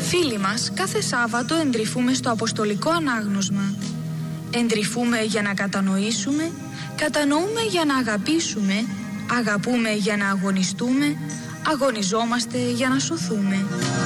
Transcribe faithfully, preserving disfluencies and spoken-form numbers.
Φίλοι μας, κάθε Σάββατο εντρυφούμε στο Αποστολικό Ανάγνωσμα. Εντρυφούμε για να κατανοήσουμε, κατανοούμε για να αγαπήσουμε, αγαπούμε για να αγωνιστούμε, αγωνιζόμαστε για να σωθούμε.